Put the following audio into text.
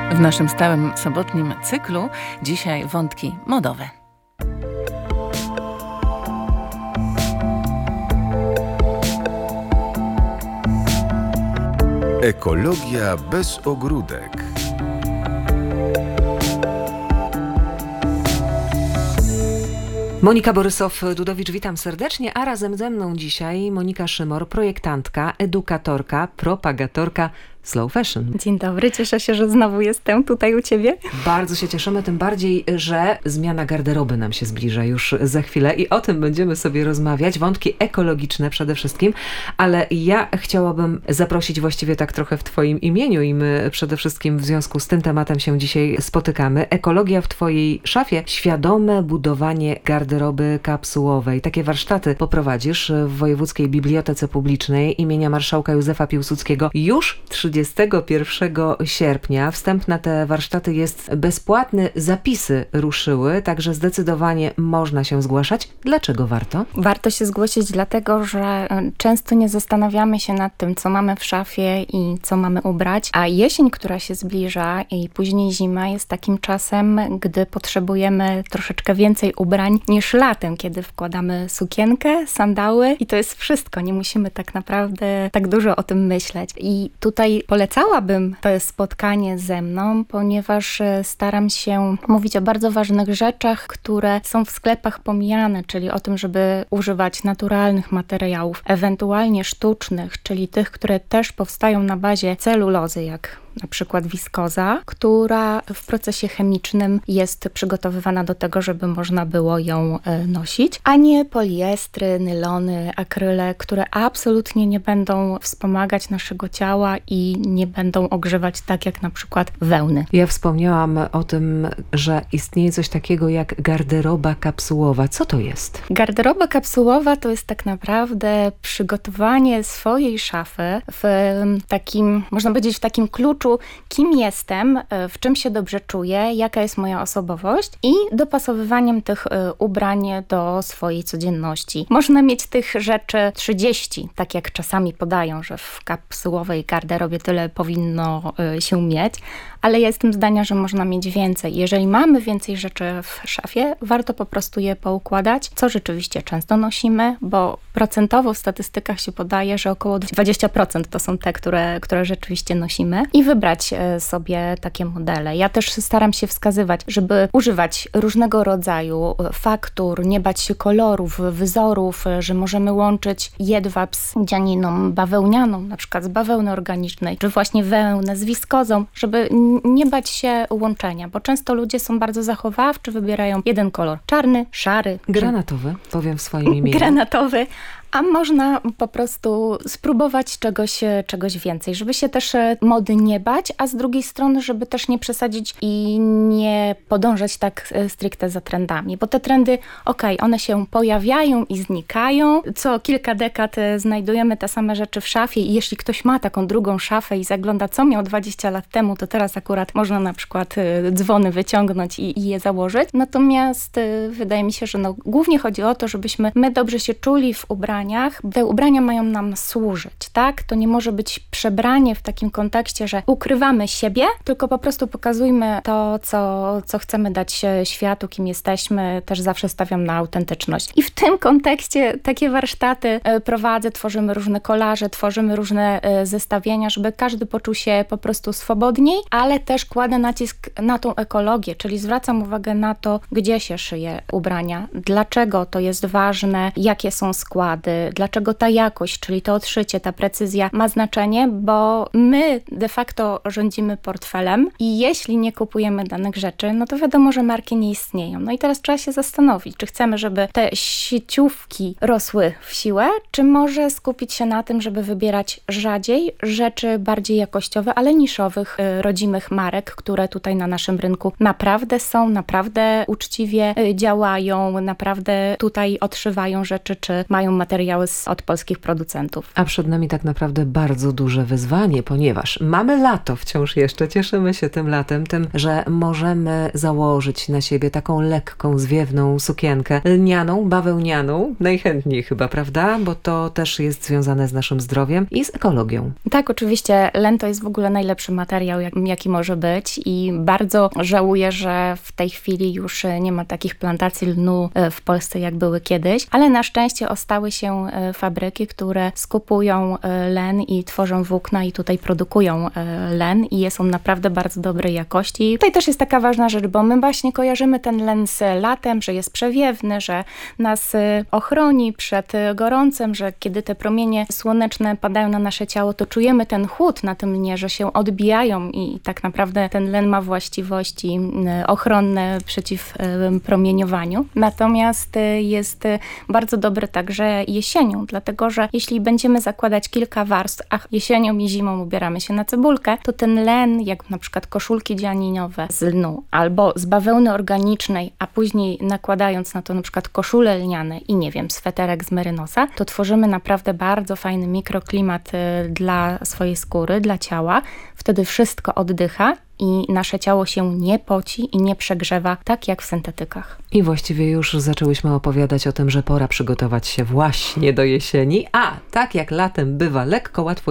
W naszym stałym sobotnim cyklu dzisiaj wątki modowe. Ekologia bez ogródek. Monika Borysow-Dudowicz, witam serdecznie, a razem ze mną dzisiaj Monika Szymor, projektantka, edukatorka, propagatorka slow fashion. Dzień dobry, cieszę się, że znowu jestem tutaj u Ciebie. Bardzo się cieszymy, tym bardziej, że zmiana garderoby nam się zbliża już za chwilę i o tym będziemy sobie rozmawiać. Wątki ekologiczne przede wszystkim, ale ja chciałabym zaprosić właściwie tak trochę w Twoim imieniu i my przede wszystkim w związku z tym tematem się dzisiaj spotykamy. Ekologia w Twojej szafie, świadome budowanie garderoby kapsułowej. Takie warsztaty poprowadzisz w Wojewódzkiej Bibliotece Publicznej imienia Marszałka Józefa Piłsudskiego już 31 sierpnia. Wstęp na te warsztaty jest bezpłatny. Zapisy ruszyły, także zdecydowanie można się zgłaszać. Dlaczego warto? Warto się zgłosić dlatego, że często nie zastanawiamy się nad tym, co mamy w szafie i co mamy ubrać, a jesień, która się zbliża i później zima jest takim czasem, gdy potrzebujemy troszeczkę więcej ubrań niż latem, kiedy wkładamy sukienkę, sandały i to jest wszystko. Nie musimy tak naprawdę tak dużo o tym myśleć. I tutaj polecałabym to spotkanie ze mną, ponieważ staram się mówić o bardzo ważnych rzeczach, które są w sklepach pomijane, czyli o tym, żeby używać naturalnych materiałów, ewentualnie sztucznych, czyli tych, które też powstają na bazie celulozy, jak na przykład wiskoza, która w procesie chemicznym jest przygotowywana do tego, żeby można było ją nosić, a nie poliestry, nylony, akryle, które absolutnie nie będą wspomagać naszego ciała i nie będą ogrzewać tak jak na przykład wełny. Ja wspomniałam o tym, że istnieje coś takiego jak garderoba kapsułowa. Co to jest? Garderoba kapsułowa to jest tak naprawdę przygotowanie swojej szafy w takim, można powiedzieć, w takim kluczu, kim jestem, w czym się dobrze czuję, jaka jest moja osobowość i dopasowywaniem tych ubrań do swojej codzienności. Można mieć tych rzeczy 30, tak jak czasami podają, że w kapsułowej garderobie tyle powinno się mieć, ale ja jestem zdania, że można mieć więcej. Jeżeli mamy więcej rzeczy w szafie, warto po prostu je poukładać, co rzeczywiście często nosimy, bo procentowo w statystykach się podaje, że około 20% to są te, które rzeczywiście nosimy i wybrać sobie takie modele. Ja też staram się wskazywać, żeby używać różnego rodzaju faktur, nie bać się kolorów, wzorów, że możemy łączyć jedwab z dzianiną bawełnianą, na przykład z bawełny organicznej, czy właśnie wełnę z wiskozą, żeby nie bać się łączenia, bo często ludzie są bardzo zachowawczy, wybierają jeden kolor, czarny, szary. Granatowy, powiem w swoim imieniu. Granatowy. A można po prostu spróbować czegoś więcej, żeby się też mody nie bać, a z drugiej strony, żeby też nie przesadzić i nie podążać tak stricte za trendami, bo te trendy, one się pojawiają i znikają. Co kilka dekad znajdujemy te same rzeczy w szafie i jeśli ktoś ma taką drugą szafę i zagląda, co miał 20 lat temu, to teraz akurat można na przykład dzwony wyciągnąć i je założyć. Natomiast wydaje mi się, że głównie chodzi o to, żebyśmy my dobrze się czuli w ubraniach. Te ubrania mają nam służyć, tak? To nie może być przebranie w takim kontekście, że ukrywamy siebie, tylko po prostu pokazujmy to, co chcemy dać światu, kim jesteśmy. Też zawsze stawiam na autentyczność. I w tym kontekście takie warsztaty prowadzę, tworzymy różne kolaże, tworzymy różne zestawienia, żeby każdy poczuł się po prostu swobodniej, ale też kładę nacisk na tą ekologię, czyli zwracam uwagę na to, gdzie się szyje ubrania, dlaczego to jest ważne, jakie są składy, dlaczego ta jakość, czyli to odszycie, ta precyzja ma znaczenie, bo my de facto rządzimy portfelem i jeśli nie kupujemy danych rzeczy, no to wiadomo, że marki nie istnieją. No i teraz trzeba się zastanowić, czy chcemy, żeby te sieciówki rosły w siłę, czy może skupić się na tym, żeby wybierać rzadziej rzeczy bardziej jakościowe, ale niszowych, rodzimych marek, które tutaj na naszym rynku naprawdę są, naprawdę uczciwie działają, naprawdę tutaj odszywają rzeczy, czy mają materiały materiały od polskich producentów. A przed nami tak naprawdę bardzo duże wyzwanie, ponieważ mamy lato wciąż jeszcze, cieszymy się tym latem, tym, że możemy założyć na siebie taką lekką, zwiewną sukienkę, lnianą, bawełnianą, najchętniej chyba, prawda? Bo to też jest związane z naszym zdrowiem i z ekologią. Tak, oczywiście len to jest w ogóle najlepszy materiał, jaki może być i bardzo żałuję, że w tej chwili już nie ma takich plantacji lnu w Polsce, jak były kiedyś, ale na szczęście ostały się fabryki, które skupują len i tworzą włókna i tutaj produkują len i jest on naprawdę bardzo dobrej jakości. Tutaj też jest taka ważna rzecz, bo my właśnie kojarzymy ten len z latem, że jest przewiewny, że nas ochroni przed gorącem, że kiedy te promienie słoneczne padają na nasze ciało, to czujemy ten chłód na tym lnie, że się odbijają i tak naprawdę ten len ma właściwości ochronne przeciw promieniowaniu. Natomiast jest bardzo dobry także jesienią, dlatego że jeśli będziemy zakładać kilka warstw, a jesienią i zimą ubieramy się na cebulkę, to ten len, jak na przykład koszulki dzianinowe z lnu albo z bawełny organicznej, a później nakładając na to na przykład koszule lniane i nie wiem, sweterek z merynosa, to tworzymy naprawdę bardzo fajny mikroklimat dla swojej skóry, dla ciała. Wtedy wszystko oddycha i nasze ciało się nie poci i nie przegrzewa, tak jak w syntetykach. I właściwie już zaczęłyśmy opowiadać o tym, że pora przygotować się właśnie do jesieni, a tak jak latem bywa lekko, łatwo